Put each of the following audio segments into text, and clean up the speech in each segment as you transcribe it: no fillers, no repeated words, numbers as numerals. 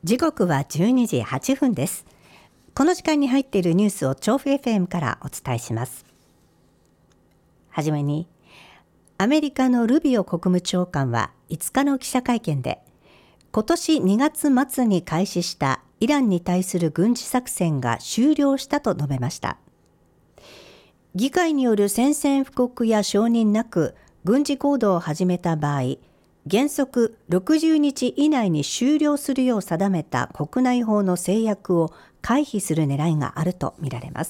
時刻は12時8分です。この時間に入っているニュースを調布 FM からお伝えします。はじめに、アメリカのルビオ国務長官は5日の記者会見で、今年2月末に開始したイランに対する軍事作戦が終了したと述べました。議会による宣戦布告や承認なく軍事行動を始めた場合、原則60日以内に終了するよう定めた国内法の制約を回避する狙いがあるとみられます。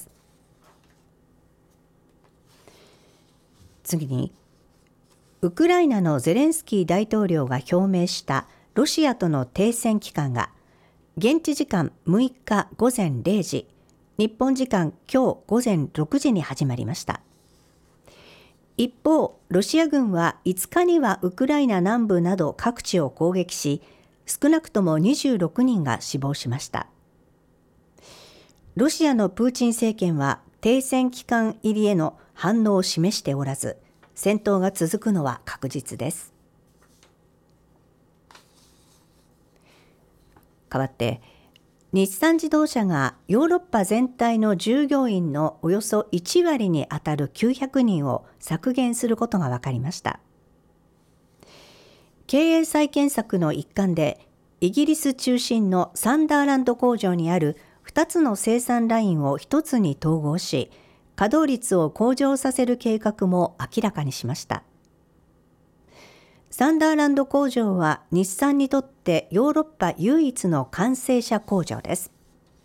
次に、ウクライナのゼレンスキー大統領が表明したロシアとの停戦期間が現地時間6日午前0時、日本時間今日午前6時に始まりました。一方、ロシア軍は5日にはウクライナ南部など各地を攻撃し、少なくとも26人が死亡しました。ロシアのプーチン政権は停戦期間入りへの反応を示しておらず、戦闘が続くのは確実です。代わって、日産自動車がヨーロッパ全体の従業員のおよそ1割にあたる900人を削減することが分かりました。経営再建策の一環で、イギリス中心のサンダーランド工場にある2つの生産ラインを1つに統合し、稼働率を向上させる計画も明らかにしました。サンダーランド工場は日産にとってヨーロッパ唯一の完成車工場です。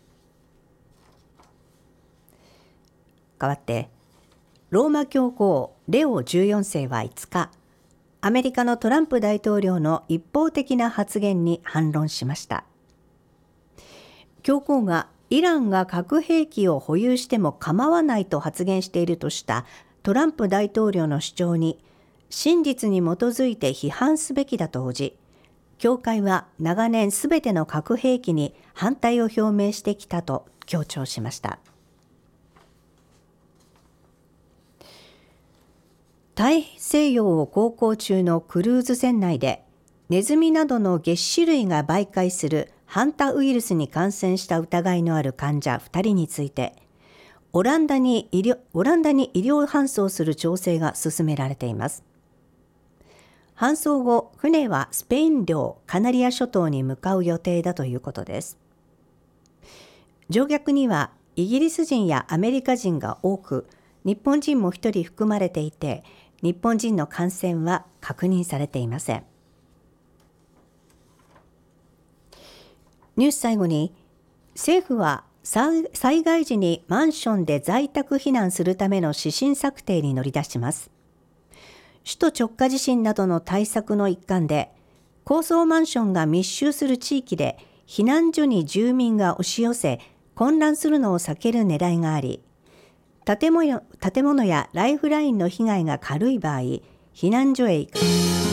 代わって、ローマ教皇レオ14世は5日、アメリカのトランプ大統領の一方的な発言に反論しました。教皇がイランが核兵器を保有しても構わないと発言しているとしたトランプ大統領の主張に、真実に基づいて批判すべきだと応じ、教会は長年すべての核兵器に反対を表明してきたと強調しました。大西洋を航行中のクルーズ船内で、ネズミなどの齧歯類が媒介するハンタウイルスに感染した疑いのある患者2人について、オランダに医療搬送する調整が進められています。搬送後、船はスペイン領カナリア諸島に向かう予定だということです。乗客にはイギリス人やアメリカ人が多く、日本人も1人含まれていて、日本人の感染は確認されていません。ニュース最後に、政府は災害時にマンションで在宅避難するための指針策定に乗り出します。首都直下地震などの対策の一環で、高層マンションが密集する地域で避難所に住民が押し寄せ、混乱するのを避ける狙いがあり、建物やライフラインの被害が軽い場合、避難所へ行く。